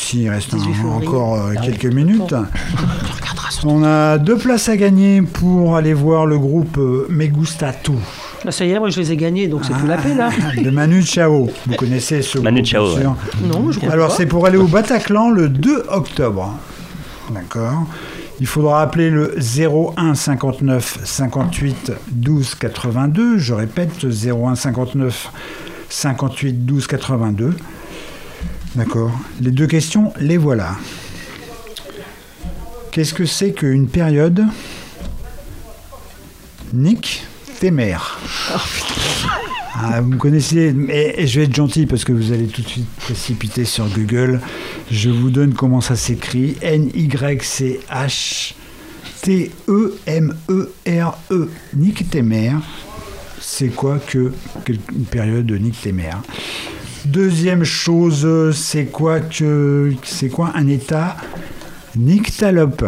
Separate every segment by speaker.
Speaker 1: si, il reste encore quelques minutes. On a 2 places à gagner pour aller voir le groupe Me Gusta Tu.
Speaker 2: Là, ça y est, moi je les ai gagnés, donc c'est plus la paix là.
Speaker 1: De Manu Chao. Vous connaissez ce
Speaker 3: Manu
Speaker 1: groupe,
Speaker 3: Chao,
Speaker 1: bien sûr.
Speaker 2: Non, je comprends
Speaker 1: Alors
Speaker 2: pas.
Speaker 1: c'est pour aller au Bataclan le 2 octobre. D'accord. Il faudra appeler le 01 59 58 12 82. Je répète, 01 59 58 12 82. D'accord. Les 2 questions, les voilà. Qu'est-ce que c'est qu'une période Nick Temer? Vous me connaissez, et je vais être gentil parce que vous allez tout de suite précipiter sur Google. Je vous donne comment ça s'écrit. N-Y-C-H-T-E-M-E-R-E. Nick Temer. C'est quoi une période de Nick Temer? Deuxième chose, c'est quoi un état nyctalope?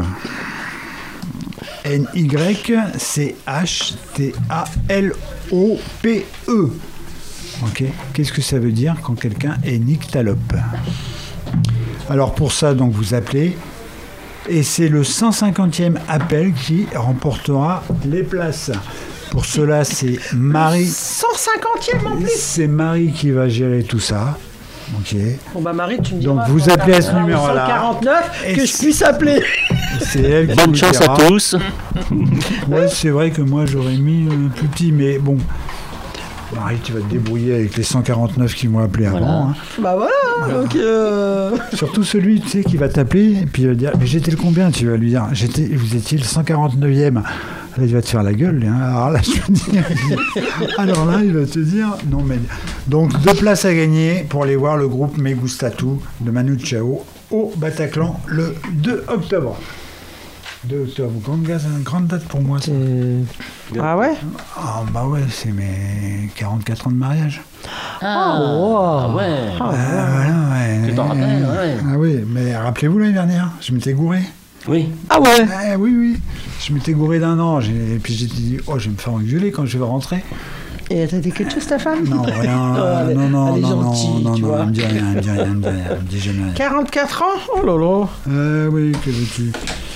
Speaker 1: N-Y-C-H-T-A-L-O-P-E. Ok. Qu'est-ce que ça veut dire quand quelqu'un est nyctalope? Alors pour ça, donc vous appelez, et c'est le 150e appel qui remportera les places. Pour cela, c'est Marie.
Speaker 2: 150e en plus.
Speaker 1: C'est Marie qui va gérer tout ça. Ok.
Speaker 2: Bon bah Marie, tu me diras.
Speaker 1: Donc vous appelez à ce numéro-là.
Speaker 2: 149
Speaker 1: Et
Speaker 2: que je puisse appeler.
Speaker 1: C'est elle qui
Speaker 3: Bonne
Speaker 1: vous
Speaker 3: chance
Speaker 1: dira.
Speaker 3: à tous.
Speaker 1: Ouais, c'est vrai que moi j'aurais mis plus petit, mais bon. Marie, tu vas te débrouiller avec les 149 qui m'ont appelé
Speaker 3: Voilà.
Speaker 1: avant. Hein.
Speaker 2: Bah voilà. Donc.
Speaker 1: Surtout celui, tu sais, qui va t'appeler et puis il va dire mais j'étais le combien? Tu vas lui dire vous étiez le 149e. Là, il va te faire la gueule. Hein. Alors là, je veux dire. Alors là, il va te dire non mais. Donc 2 places à gagner pour aller voir le groupe Me Gusta Tu de Manu Chao au Bataclan le 2 octobre. 2 octobre, grande date pour moi. Ça.
Speaker 2: Ah ouais.
Speaker 1: Ah bah ouais, c'est mes 44 ans de mariage.
Speaker 3: Ah ouais.
Speaker 1: Voilà, ouais.
Speaker 3: Tu t'en rappelles, ouais.
Speaker 1: Ah oui, mais rappelez-vous l'année dernière, je m'étais gouré.
Speaker 3: Oui.
Speaker 2: Ah ouais.
Speaker 1: Oui. Je m'étais gouré d'1 an. Et puis j'ai dit, je vais me faire engueuler quand je vais rentrer.
Speaker 2: Et t'as dit quelque chose, ta femme?
Speaker 1: Non, rien.
Speaker 2: Elle est gentille, tu vois.
Speaker 1: Elle me dit rien, elle me dit jamais rien.
Speaker 2: 44 ans? Oh là là.
Speaker 1: Oui, que veux-tu.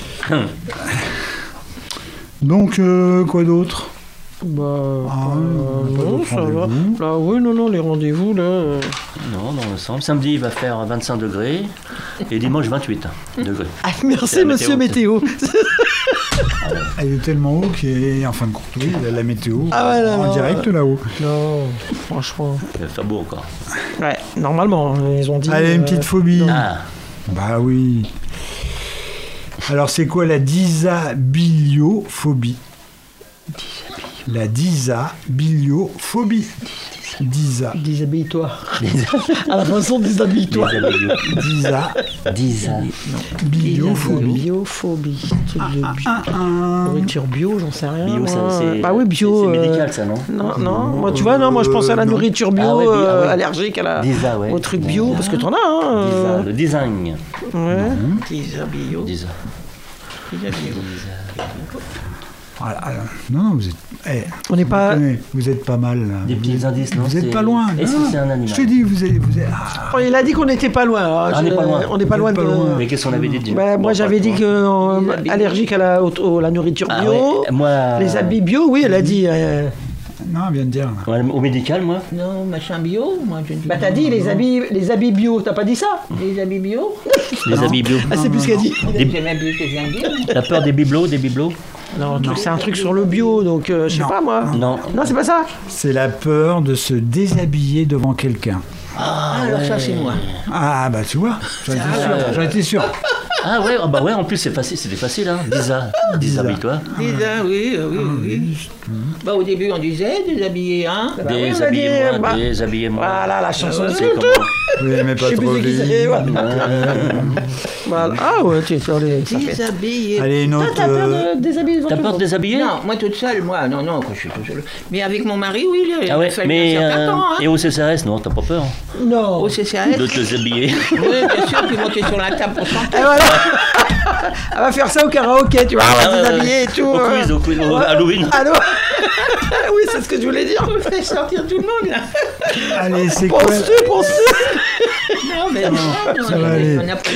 Speaker 1: Donc, quoi d'autre?
Speaker 2: Bah,
Speaker 1: pas
Speaker 2: non,
Speaker 1: d'autres
Speaker 2: ça va.
Speaker 1: rendez-vous.
Speaker 2: Là, oui, non, les rendez-vous, là.
Speaker 3: Non, dans l'ensemble. Samedi, il va faire 25 degrés. Et dimanche, 28 degrés.
Speaker 2: Ah, merci,
Speaker 3: C'est la
Speaker 2: monsieur
Speaker 3: météo.
Speaker 2: Météo.
Speaker 1: Elle est tellement haut qu'en fin de compte, oui, il a la météo
Speaker 2: Ah ouais,
Speaker 1: en
Speaker 2: non,
Speaker 1: direct là-haut.
Speaker 2: Non, franchement.
Speaker 3: Il va faire beau encore.
Speaker 2: Ouais, normalement, ils ont dit.
Speaker 1: Allez, une petite phobie.
Speaker 3: Ah,
Speaker 1: Bah oui. Alors, c'est quoi la disabiliophobie? La disabiliophobie.
Speaker 2: Déshabille-toi. À la façon, déshabille-toi.
Speaker 1: Disabiliophobie.
Speaker 2: Biophobie. Truc de nourriture bio, j'en sais rien.
Speaker 3: bio,
Speaker 2: moi.
Speaker 3: ça, c'est.
Speaker 2: Bah oui, bio.
Speaker 3: C'est médical, ça, non?
Speaker 2: Non. Moi, tu vois, non, moi, je pense à la
Speaker 1: non.
Speaker 2: nourriture bio,
Speaker 3: Ah ouais, ouais.
Speaker 2: allergique à la.
Speaker 3: Disa, ouais.
Speaker 2: Au truc bio, parce que t'en as, hein.
Speaker 3: Disa, le design.
Speaker 2: Ouais. Déshabille.
Speaker 3: Disa.
Speaker 1: Voilà, non, vous êtes.
Speaker 2: On n'est pas.
Speaker 1: Vous êtes pas mal. Là.
Speaker 3: Des petits indices, non?
Speaker 1: Vous êtes pas loin.
Speaker 3: Est-ce que
Speaker 1: non.
Speaker 3: c'est un animal?
Speaker 1: Je te dis, vous êtes.
Speaker 2: Il a dit qu'on n'était pas loin. Alors,
Speaker 3: on n'est pas loin.
Speaker 2: On n'est pas loin de.
Speaker 3: Mais qu'est-ce qu'on avait dit?
Speaker 2: Bah, moi, j'avais dit que allergique à la nourriture bio.
Speaker 3: Ouais. Moi.
Speaker 2: Les habits bio, oui, elle a dit.
Speaker 1: Non, elle vient de dire.
Speaker 3: Ouais, au médical, moi.
Speaker 4: Non, machin bio, moi je dis.
Speaker 2: Bah, t'as dit les habits bio, t'as pas dit ça?
Speaker 4: Les habits bio.
Speaker 3: Les habits bio.
Speaker 2: Ah, c'est plus ce qu'elle dit.
Speaker 4: J'ai même vu ce que je viens de dire.
Speaker 3: La peur des bibelots,
Speaker 2: Non, c'est un truc sur le bio, donc je sais
Speaker 1: Non.
Speaker 2: pas moi.
Speaker 3: Non.
Speaker 2: Non, c'est pas ça.
Speaker 1: C'est la peur de se déshabiller devant quelqu'un.
Speaker 4: Ah, alors ça c'est moi.
Speaker 1: Ah, bah tu vois, j'en étais sûr.
Speaker 3: Ah ouais, bah ouais, en plus c'était facile, hein. Déshabille-toi.
Speaker 4: Oui. Bah au début on disait déshabiller, hein.
Speaker 3: Déshabillez-moi,
Speaker 2: bah,
Speaker 3: déshabillez-moi.
Speaker 2: Voilà la chanson.
Speaker 3: C'est comment?
Speaker 1: Oui, mais pas
Speaker 2: Je sais
Speaker 1: trop
Speaker 2: plus qui c'est.
Speaker 1: vite.
Speaker 2: Voilà. Ah ouais, tu ça fait.
Speaker 4: Déshabiller.
Speaker 1: Allez, une autre.
Speaker 2: T'as peur de déshabiller devant
Speaker 3: T'as
Speaker 2: tout le
Speaker 3: peur de
Speaker 2: monde?
Speaker 3: déshabiller?
Speaker 4: Non, moi toute seule, moi, non, quand je suis toute seule. Mais avec mon mari, oui, il
Speaker 3: Ah ouais,
Speaker 4: a fallu
Speaker 3: mais
Speaker 4: un certain temps, hein.
Speaker 3: et au CCRS, non, t'as pas peur
Speaker 2: Non.
Speaker 4: Au CCAS.
Speaker 3: de te déshabiller?
Speaker 4: Oui, bien sûr, puis monter sur la table pour chanter.
Speaker 2: Et voilà. Elle va faire ça au karaoké, tu vois, elle va déshabiller et tout.
Speaker 3: Au quiz, au Halloween.
Speaker 2: Allô. Oui, c'est ce que je voulais dire.
Speaker 4: On fait sortir tout le monde, là.
Speaker 1: Allez, c'est quoi?
Speaker 2: Penses-tu?
Speaker 4: Non, mais non,
Speaker 1: ça va aller.
Speaker 4: on a